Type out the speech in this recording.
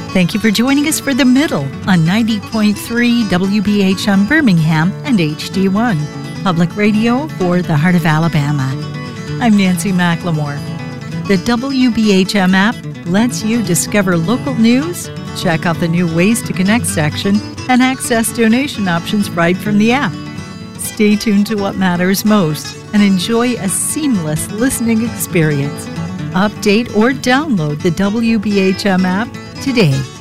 Thank you for joining us for The Middle on 90.3 WBHM Birmingham and HD1, public radio for the heart of Alabama. I'm Nancy McLemore. The WBHM app lets you discover local news, check out the new Ways to Connect section, and access donation options right from the app. Stay tuned to what matters most and enjoy a seamless listening experience. Update or download the WBHM app today.